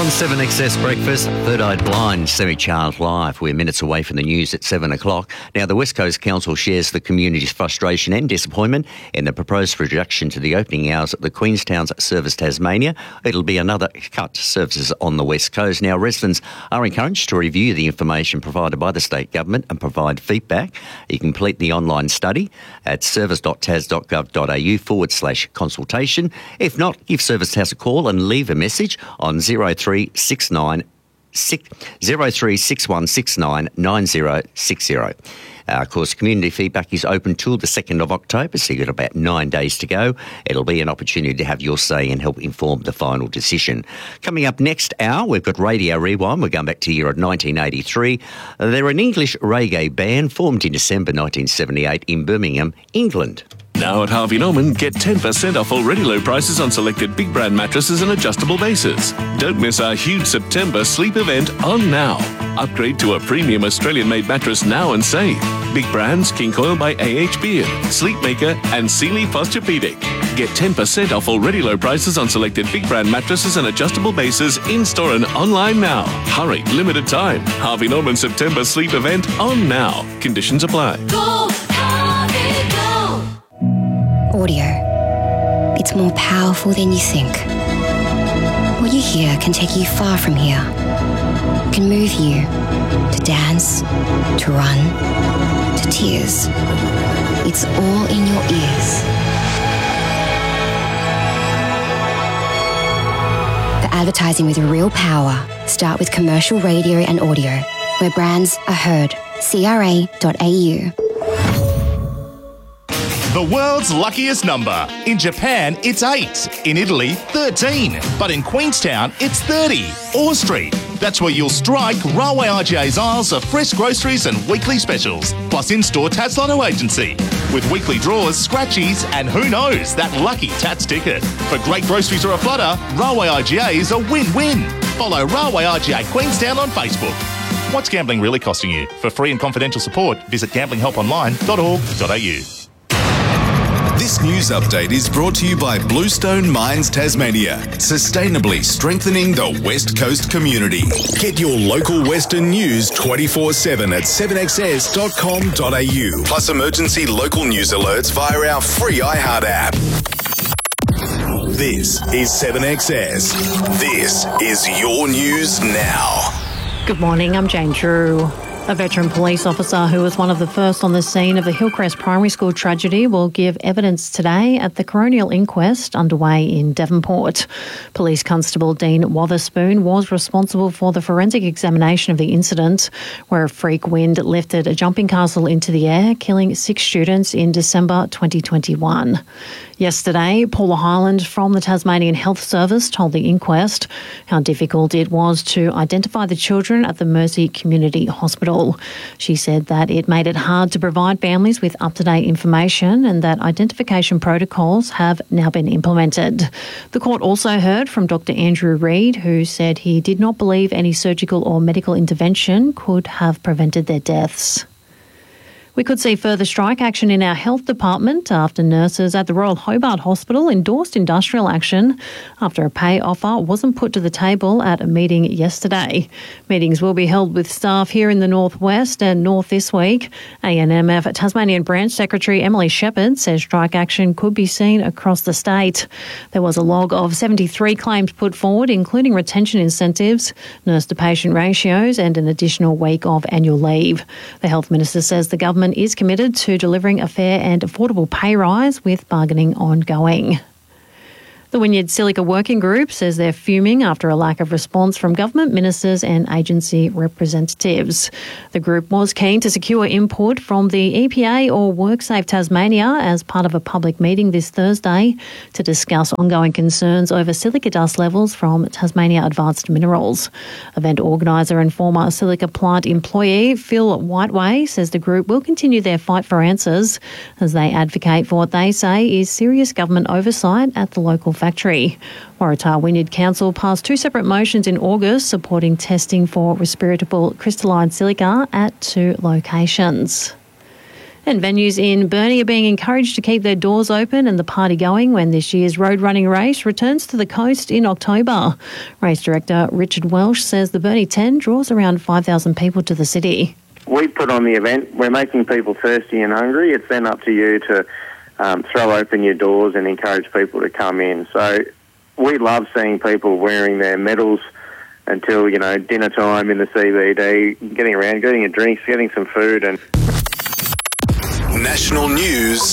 7XS Breakfast, Third Eye Blind, Semi-Child Live. We're minutes away from the news at 7 o'clock. Now, the West Coast Council shares the community's frustration and disappointment in the proposed reduction to the opening hours at the Queenstown's Service Tasmania. It'll be another cut to services on the West Coast. Now, residents are encouraged to review the information provided by the state government and provide feedback. You can complete the online study at service.tas.gov.au/consultation. If not, give Service Tas a call and leave a message on 036169 9060. Of course, community feedback is open till the 2nd of October, so you've got about 9 days to go. It'll be an opportunity to have your say and help inform the final decision. Coming up next hour, we've got Radio Rewind. We're going back to the year of 1983. They're an English reggae band formed in December 1978 in Birmingham, England. Now at Harvey Norman, get 10% off already low prices on selected big brand mattresses and adjustable bases. Don't miss our huge September sleep event on now. Upgrade to a premium Australian-made mattress now and save. Big brands, King Coil by AH Beard, Sleepmaker and Sealy Posturepedic. Get 10% off already low prices on selected big brand mattresses and adjustable bases in-store and online now. Hurry, limited time. Harvey Norman September sleep event on now. Conditions apply. Go, Harvey, go! Audio. It's more powerful than you think. What you hear can take you far from here. It can move you to dance, to run, to tears. It's all in your ears. For advertising with real power, start with commercial radio and audio, where brands are heard. CRA.au. The world's luckiest number. In Japan, it's 8. In Italy, 13. But in Queenstown, it's 30. Orr Street. That's where you'll strike Railway IGA's aisles of fresh groceries and weekly specials. Plus in-store Tats Lotto agency. With weekly draws, scratchies, and who knows, that lucky Tats ticket. For great groceries or a flutter, Railway IGA is a win-win. Follow Railway IGA Queenstown on Facebook. What's gambling really costing you? For free and confidential support, visit gamblinghelponline.org.au. This news update is brought to you by Bluestone Mines Tasmania, sustainably strengthening the West Coast community. Get your local Western news 24/7 at 7xs.com.au, plus emergency local news alerts via our free iHeart app. This is 7XS. This is your news now. Good morning, I'm Jane Drew. A veteran police officer who was one of the first on the scene of the Hillcrest Primary School tragedy will give evidence today at the coronial inquest underway in Devonport. Police Constable Dean Wotherspoon was responsible for the forensic examination of the incident, where a freak wind lifted a jumping castle into the air, killing 6 students in December 2021. Yesterday, Paula Hyland from the Tasmanian Health Service told the inquest how difficult it was to identify the children at the Mercy Community Hospital. She said that it made it hard to provide families with up-to-date information and that identification protocols have now been implemented. The court also heard from Dr. Andrew Reid, who said he did not believe any surgical or medical intervention could have prevented their deaths. We could see further strike action in our health department after nurses at the Royal Hobart Hospital endorsed industrial action after a pay offer wasn't put to the table at a meeting yesterday. Meetings will be held with staff here in the Northwest and North this week. ANMF Tasmanian Branch Secretary Emily Shepherd says strike action could be seen across the state. There was a log of 73 claims put forward, including retention incentives, nurse-to-patient ratios and an additional week of annual leave. The Health Minister says the government is committed to delivering a fair and affordable pay rise with bargaining ongoing. The Wynyard Silica Working Group says they're fuming after a lack of response from government ministers and agency representatives. The group was keen to secure input from the EPA or WorkSafe Tasmania as part of a public meeting this Thursday to discuss ongoing concerns over silica dust levels from Tasmania Advanced Minerals. Event organiser and former silica plant employee Phil Whiteway says the group will continue their fight for answers as they advocate for what they say is serious government oversight at the local factory. Waratah Wynyard Council passed 2 separate motions in August supporting testing for respirable crystalline silica at 2 locations. And venues in Burnie are being encouraged to keep their doors open and the party going when this year's road running race returns to the coast in October. Race director Richard Welsh says the Burnie 10 draws around 5,000 people to the city. We put on the event. We're making people thirsty and hungry. It's then up to you to throw open your doors and encourage people to come in. So we love seeing people wearing their medals until, dinner time in the CBD, getting around, getting a drink, getting some food. And National news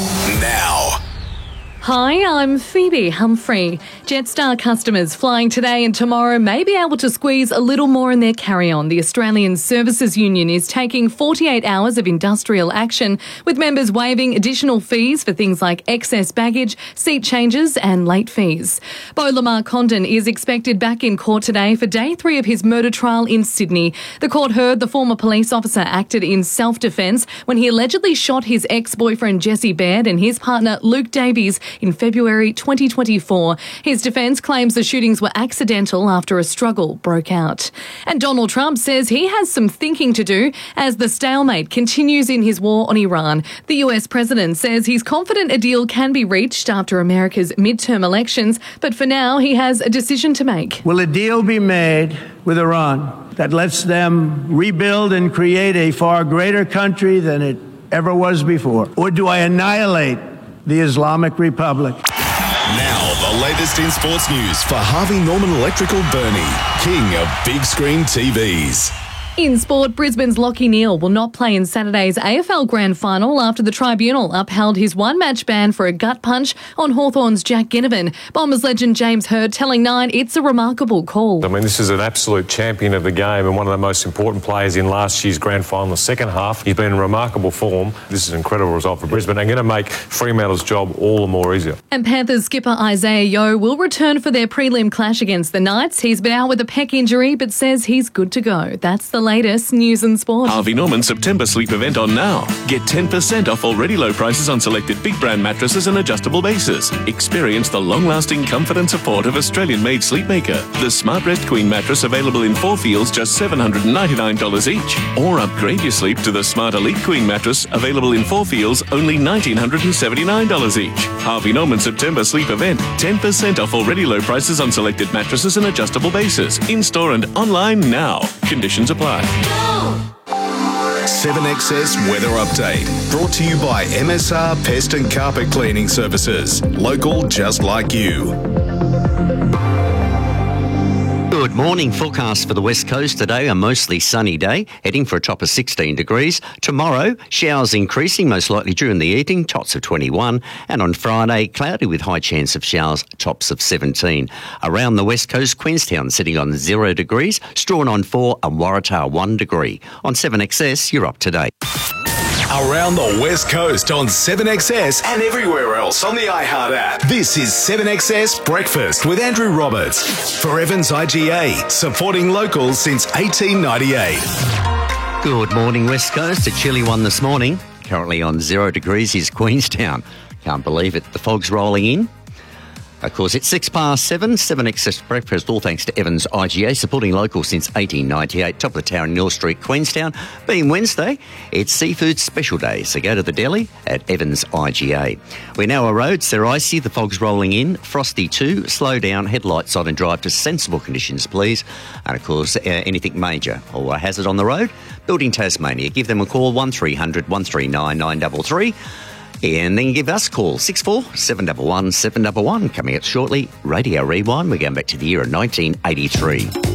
now. Hi, I'm Phoebe Humphrey. Jetstar customers flying today and tomorrow may be able to squeeze a little more in their carry-on. The Australian Services Union is taking 48 hours of industrial action, with members waiving additional fees for things like excess baggage, seat changes and late fees. Beau Lamar Condon is expected back in court today for day 3 of his murder trial in Sydney. The court heard the former police officer acted in self-defence when he allegedly shot his ex-boyfriend Jesse Baird and his partner Luke Davies in February 2024. His defence claims the shootings were accidental after a struggle broke out. And Donald Trump says he has some thinking to do as the stalemate continues in his war on Iran. The US president says he's confident a deal can be reached after America's midterm elections, but for now he has a decision to make. Will a deal be made with Iran that lets them rebuild and create a far greater country than it ever was before? Or do I annihilate the Islamic Republic? Now, the latest in sports news for Harvey Norman Electrical Burnie, king of big screen TVs. In sport, Brisbane's Lachie Neale will not play in Saturday's AFL Grand Final after the tribunal upheld his one-match ban for a gut punch on Hawthorn's Jack Ginnivan. Bombers legend James Hird telling Nine it's a remarkable call. I mean, this is an absolute champion of the game and one of the most important players in last year's Grand Final, the second half. He's been in remarkable form. This is an incredible result for Brisbane and going to make Fremantle's job all the more easier. And Panthers skipper Isaiah Yeo will return for their prelim clash against the Knights. He's been out with a pec injury but says he's good to go. That's the latest news and sport. Harvey Norman September sleep event on now. Get 10% off already low prices on selected big brand mattresses and adjustable bases. Experience the long-lasting comfort and support of Australian-made Sleepmaker. The Smart Rest Queen mattress available in 4 feels just $799 each. Or upgrade your sleep to the Smart Elite Queen mattress available in 4 feels only $1,979 each. Harvey Norman September sleep event. 10% off already low prices on selected mattresses and adjustable bases. In-store and online now. Conditions apply. 7XS Weather Update, brought to you by MSR Pest and Carpet Cleaning Services. Local just like you. Good morning. Forecast for the West Coast today, a mostly sunny day, heading for a top of 16 degrees. Tomorrow, showers increasing, most likely during the evening, tops of 21. And on Friday, cloudy with high chance of showers, tops of 17. Around the West Coast, Queenstown sitting on 0 degrees, Strawn on 4 and Waratah 1 degree. On 7XS, you're up to date. Around the West Coast on 7XS and everywhere else on the iHeart app. This is 7XS Breakfast with Andrew Roberts for Evans IGA, supporting locals since 1898. Good morning, West Coast. A chilly one this morning. Currently on 0 degrees is Queenstown. Can't believe it. The fog's rolling in. Of course, it's 7:06, 7XS Breakfast, all thanks to Evans IGA, supporting local since 1898. Top of the tower in Neal Street, Queenstown. Being Wednesday, it's Seafood Special Day, so go to the deli at Evans IGA. We know our roads, they're icy, the fog's rolling in, frosty too. Slow down, headlights on and drive to sensible conditions, please. And of course, anything major or a hazard on the road, Building Tasmania. Give them a call, 1300 139 933. And then give us a call, 64 711 711. Coming up shortly, Radio Rewind. We're going back to the year of 1983.